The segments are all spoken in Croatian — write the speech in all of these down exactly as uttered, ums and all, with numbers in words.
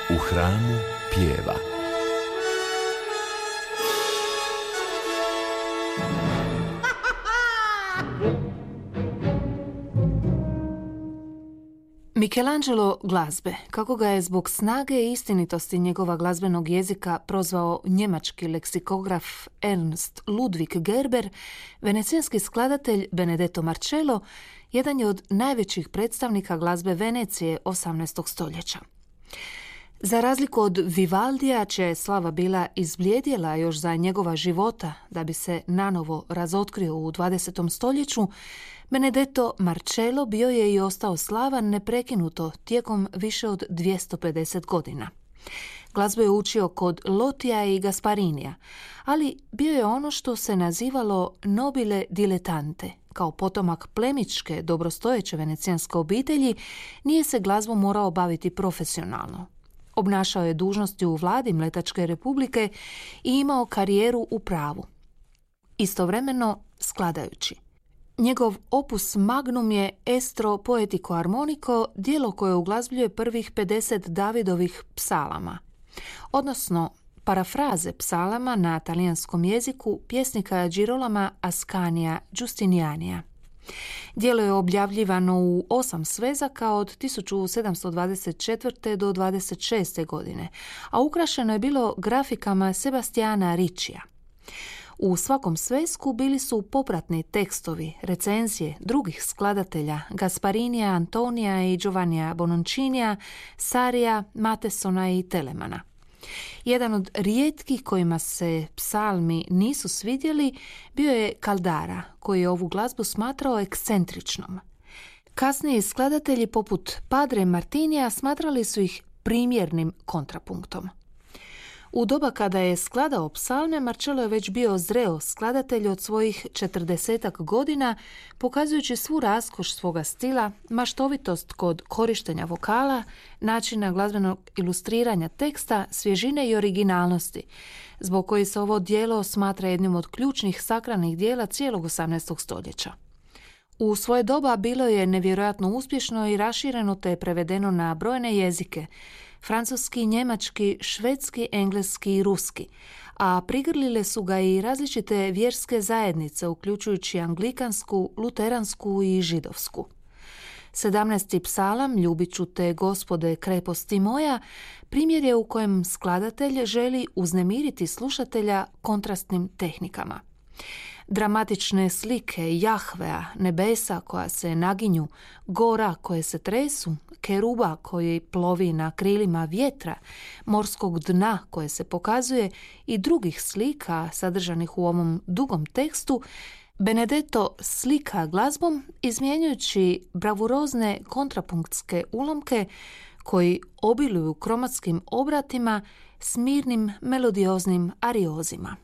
U hramu pjeva. Michelangelo glazbe, kako ga je zbog snage i istinitosti njegova glazbenog jezika prozvao njemački leksikograf Ernst Ludwig Gerber, venecijanski skladatelj Benedetto Marcello jedan je od najvećih predstavnika glazbe Venecije osamnaestog stoljeća. Za razliku od Vivaldija, čija je slava bila izblijedjela još za njegova života da bi se nanovo razotkrio u dvadesetom stoljeću, Benedetto Marcello bio je i ostao slavan neprekinuto tijekom više od dvjesto pedeset godina. Glazbu je učio kod Lotija i Gasparinija, ali bio je ono što se nazivalo nobile diletante. Kao potomak plemićke, dobrostojeće venecijanske obitelji, nije se glazbom morao baviti profesionalno. Obnašao je dužnosti u vladi Mletačke republike i imao karijeru u pravu. Istovremeno skladajući. Njegov opus magnum je Estro poetico armonico, djelo koje uglazbljuje prvih pedeset Davidovih psalama, odnosno parafraze psalama na talijanskom jeziku pjesnika Girolama Ascanija Giustinianija. Djelo je objavljivano u osam svezaka od tisuću sedamsto dvadeset četvrte do dvadeset šeste godine, a ukrašeno je bilo grafikama Sebastiana Riccija. U svakom svezku bili su popratni tekstovi, recenzije drugih skladatelja Gasparinija, Antonija i Giovannija Bononcinija, Sarija, Matesona i Telemana. Jedan od rijetkih kojima se psalmi nisu svidjeli bio je Caldara, koji je ovu glazbu smatrao ekscentričnom. Kasniji skladatelji poput Padre Martinija smatrali su ih primjernim kontrapunktom. U doba kada je skladao psalme, Marcello je već bio zreo skladatelj od svojih četrdesetak godina, pokazujući svu raskoš svoga stila, maštovitost kod korištenja vokala, načina glazbenog ilustriranja teksta, svježine i originalnosti, zbog koji se ovo djelo smatra jednim od ključnih sakralnih djela cijelog osamnaestog stoljeća. U svoje doba bilo je nevjerojatno uspješno i rašireno te je prevedeno na brojne jezike, francuski, njemački, švedski, engleski i ruski, a prigrlile su ga i različite vjerske zajednice, uključujući anglikansku, luteransku i židovsku. Sedamnaesti psalam, Ljubit ću te, Gospode, kreposti moja, primjer je u kojem skladatelj želi uznemiriti slušatelja kontrastnim tehnikama. Dramatične slike Jahvea, nebesa koja se naginju, gora koje se tresu, keruba koji plovi na krilima vjetra, morskog dna koje se pokazuje i drugih slika sadržanih u ovom dugom tekstu, Benedetto slika glazbom izmjenjujući bravurozne kontrapunktske ulomke koji obiluju kromatskim obratima s mirnim melodioznim ariozima.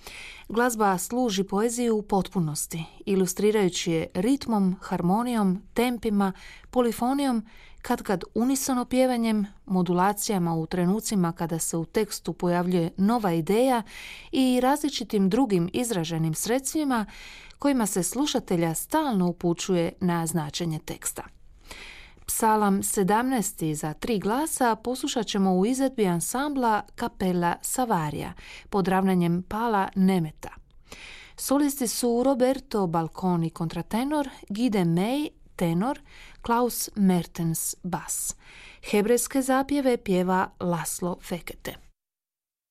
Glazba služi poeziji u potpunosti, ilustrirajući je ritmom, harmonijom, tempima, polifonijom, katkad unisono pjevanjem, modulacijama u trenucima kada se u tekstu pojavljuje nova ideja i različitim drugim izraženim sredstvima kojima se slušatelja stalno upućuje na značenje teksta. Psalam sedamnaesti za tri glasa poslušat ćemo u izvedbi ansambla Capella Savaria pod ravnanjem Pala Nemeta. Solisti su Roberto Balconi kontratenor, Guy May tenor, Klaus Mertens bas. Hebrejske zapjeve pjeva Laszlo Fekete.